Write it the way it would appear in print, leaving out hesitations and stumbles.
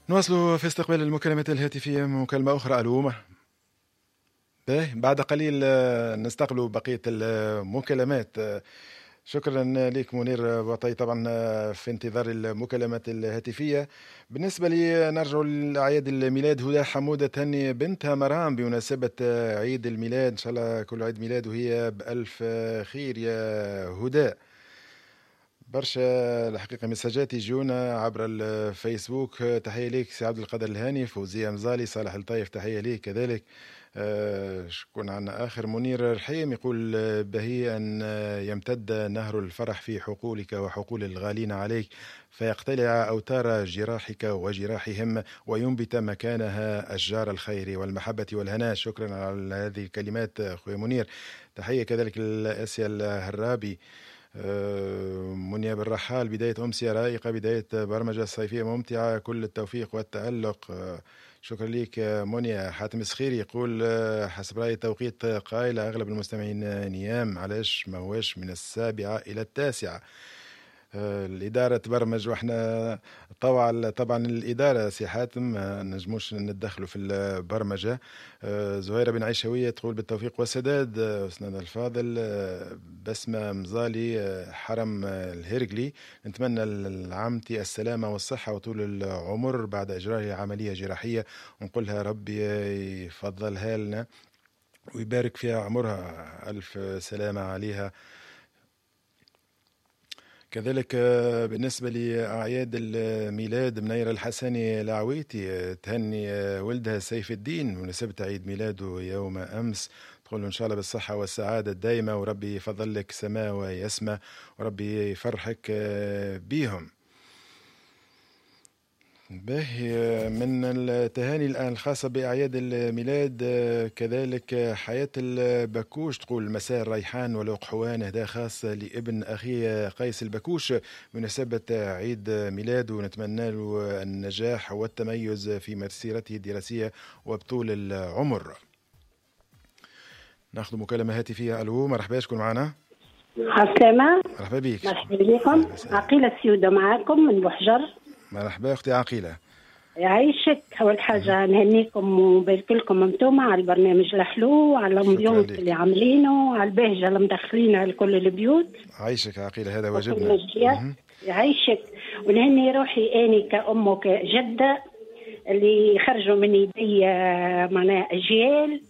نواصل في استقبال المكالمات الهاتفية. مكالمة أخرى. ألو. بعد قليل نستقبل بقية المكالمات. شكرا لك منير بطي. طبعا في انتظار المكالمات الهاتفية. بالنسبة لي نرجع لأعياد الميلاد. هدى حمودة تهني بنتها مرام بمناسبة عيد الميلاد. إن شاء الله كل عيد ميلاد وهي بألف خير يا هدى. برشا الحقيقة مساجات يجونا عبر الفيسبوك. تحية ليك سي عبد القادر الهاني، فوزية مزالي، صالح الطيف تحية ليك كذلك. شكون عنا آخر؟ منير الرحيم يقول بهي أن يمتد نهر الفرح في حقولك وحقول الغالين عليك، فيقتلع أوتار جراحك وجراحهم وينبت مكانها أشجار الخير والمحبة والهناء. شكرا على هذه الكلمات أخوي منير. تحية كذلك لآسيا الهرابي. منيا بالرحال، بداية أمسية رائقة، بداية برمجة صيفية ممتعة، كل التوفيق والتألق. شكرا لك منيا. حاتم السخيري يقول حسب رأي توقيت قائلة أغلب المستمعين نيام، علاش ما هوش من 7 إلى 9؟ الإدارة تبرمج وإحنا طبعا الإدارة سي حاتم ما نجموش ندخلوا في البرمجة. زهيرة بن عيشوية تقول بالتوفيق والسداد أستاذنا الفاضل. بسمة مزالي حرم الهرقلي، نتمنى لعمتي السلامة والصحة وطول العمر بعد إجراء عملية جراحية، ونقولها ربي يفضلها لنا ويبارك فيها عمرها، ألف سلامة عليها. كذلك بالنسبة لأعياد الميلاد، منيرة الحسني العويتي تهني ولدها سيف الدين بمناسبة عيد ميلاده يوم أمس، تقول له إن شاء الله بالصحة والسعادة الدائمة، وربي يفضل لك سماء ويسمى، وربي يفرحك بيهم. باهي من التهاني الآن الخاصة بأعياد الميلاد كذلك حياة البكوش تقول مساء الريحان والأقحوان، هذا خاص لابن أخي قيس البكوش بمناسبة عيد ميلاده، ونتمنى له النجاح والتميز في مسيرته الدراسية وبطول العمر. ناخذ مكالمة هاتفية. ألو، مرحبا، شكون معنا؟ عسلامة. مرحبا بك. مرحبا بكم. عقيلة السيودة معاكم من بحجر. مرحبا أختي عقيلة. يعيشك. أول حاجة نهنيكم وبارك لكم انتم على البرنامج الحلو وعلى الضيوف اللي عاملينه وعلى البهجة اللي مدخلينها لكل البيوت. عايشك عقيلة، هذا واجبنا. يعيشك. ونهني روحي أني كأم وكجدة اللي خرجوا من يدي معناها أجيال